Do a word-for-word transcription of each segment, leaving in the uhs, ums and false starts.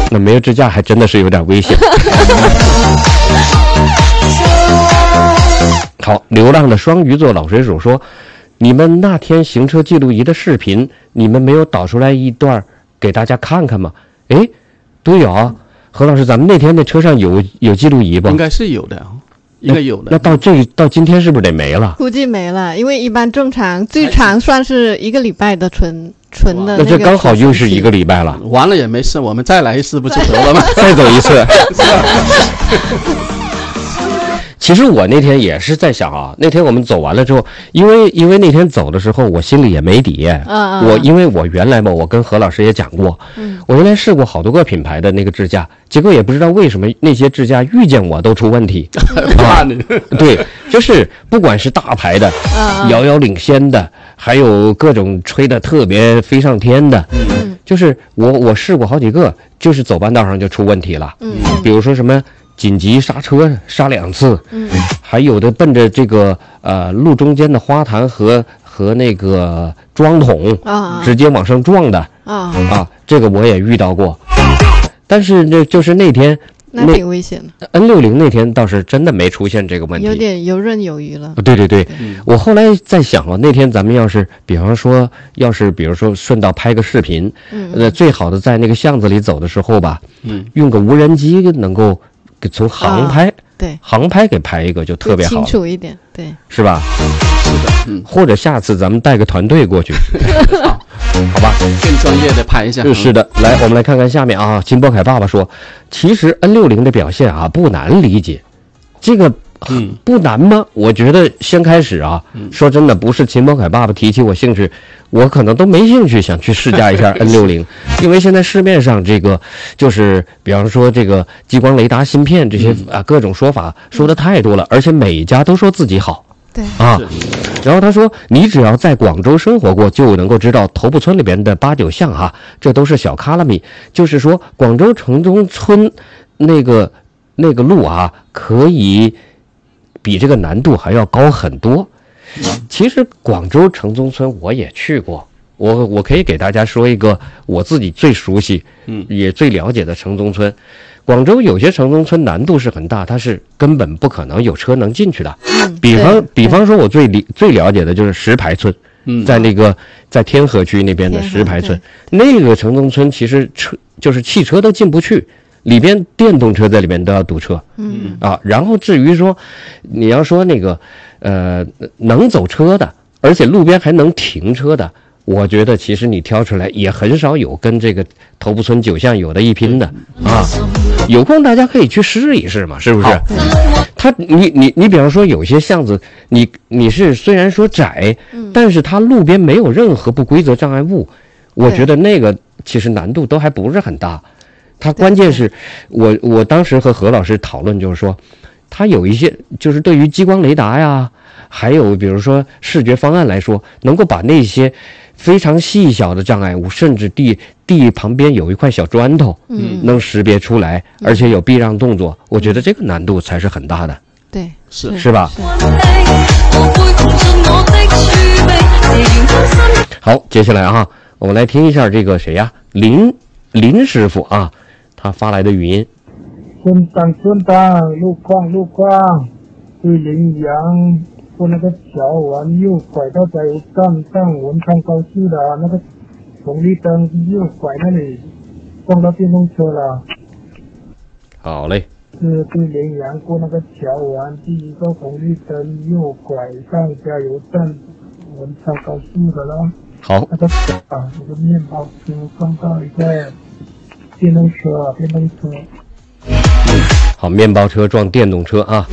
那没有支架还真的是有点危险。好，流浪的双鱼座老水手说，你们那天行车记录仪的视频，你们没有导出来一段给大家看看吗？诶，对啊，何老师，咱们那天的车上有有记录仪吧？ 应该是有的，应该有的。 那到这到今天是不是得没了？ 估计没了，因为一般正常最长算是一个礼拜的存存的。 那这刚好又是一个礼拜了。 完了也没事，我们再来一次不就得了吗？ 再走一次。其实我那天也是在想啊，那天我们走完了之后，因为因为那天走的时候我心里也没底。 嗯我因为我原来嘛，我跟何老师也讲过， 嗯， 我原来试过好多个品牌的那个支架，结果也不知道为什么那些支架遇见我都出问题。 怕你。 对，就是不管是大牌的、 嗯遥遥领先的，还有各种吹的特别飞上天的， 嗯， 就是我我试过好几个，就是走半道上就出问题了。 嗯， 比如说什么紧急刹车刹两次， 嗯， 还有的奔着这个呃路中间的花坛和和那个桩桶啊， 直接往上撞的啊啊，这个我也遇到过。但是那就是那天那挺危险的。 N 六零 那天倒是真的没出现这个问题， 有点游刃有余了。 对对对， 嗯我后来在想啊，那天咱们要是比方说要是比如说顺道拍个视频， 嗯呃最好的在那个巷子里走的时候吧， 嗯， 用个无人机能够给从航拍、 啊对， 航拍给拍一个就特别好， 清楚一点，对， 是吧？ 是的，嗯， 或者下次咱们带个团队过去，好吧？ 更专业的拍一下。 是的，来，我们来看看下面啊。金波凯爸爸说，其实 N 六零 的表现啊不难理解，这个嗯不难吗？我觉得先开始啊，说真的，不是秦波凯爸爸提起我兴趣，我可能都没兴趣想去试驾一下 N 六零，因为现在市面上这个就是比方说这个激光雷达芯片这些啊各种说法说的太多了，而且每一家都说自己好。 对啊是， 然后他说，你只要在广州生活过，就能够知道头部村里边的八九巷啊，这都是小卡拉米，就是说广州城中村那个那个路啊，可以比这个难度还要高很多。其实广州城中村我也去过，我我可以给大家说一个我自己最熟悉， 嗯也最了解的城中村。广州有些城中村难度是很大，它是根本不可能有车能进去的。 嗯， 比方对比方说，我最理最了解的就是石牌村， 嗯， 在那个在天河区那边的石牌村，那个城中村其实车就是汽车都进不去，里边电动车在里边都要堵车。 嗯啊，然后至于说你要说那个呃能走车的，而且路边还能停车的，我觉得其实你挑出来也很少有跟这个头部村九巷有的一拼的啊。有空大家可以去试一试嘛，是不是？它你你你比方说有些巷子，你你是虽然说窄， 嗯但是它路边没有任何不规则障碍物，我觉得那个其实难度都还不是很大。它关键是我我当时和何老师讨论，就是说，它有一些就是对于激光雷达呀，还有比如说视觉方案来说，能够把那些非常细小的障碍物，甚至地地旁边有一块小砖头， 嗯， 能识别出来，而且有避让动作，我觉得这个难度才是很大的， 对， 是是吧？好，接下来啊，我们来听一下这个谁呀，林林师傅啊，他发来的语音。 村长村长，路况路况，对羚羊过那个桥完右拐到加油站上文昌高速的那个红绿灯右拐那里撞到电动车了。 好嘞， 是对羚羊过那个桥完第一个红绿灯右拐上加油站文昌高速的了。 好， 那个啊，那个面包车撞到一个电动车，电动车。 好，面包车撞电动车啊！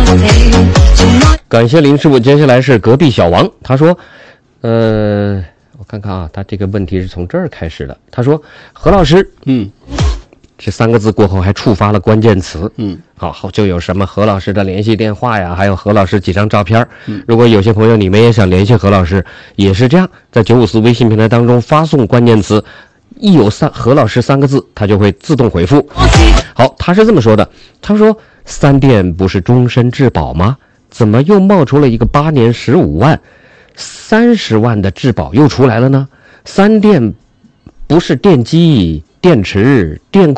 感谢林师傅。接下来是隔壁小王，他说，呃，我看看啊，他这个问题是从这儿开始的。他说，何老师， 嗯这三个字过后还触发了关键词， 嗯好，好就有什么何老师的联系电话呀，还有何老师几张照片。 嗯如果有些朋友你们也想联系何老师，也是这样，在九五四微信平台当中发送关键词。一有三何老师三个字，他就会自动回复。好，他是这么说的，他说三电不是终身质保吗？怎么又冒出了一个八年十五万、三十万的质保又出来了呢？三电不是电机、电池、电